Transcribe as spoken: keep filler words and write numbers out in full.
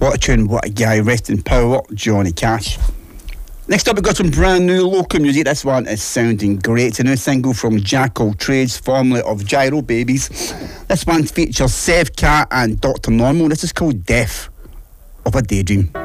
What a tune, what a guy. Rest in power, Johnny Cash. Next up, we've got some brand new local music. This one is sounding great. It's a new single from Jackal Trades, formerly of Gyro Babies. This one features Sev Cat and Doctor Normal. This is called Death of a Daydream.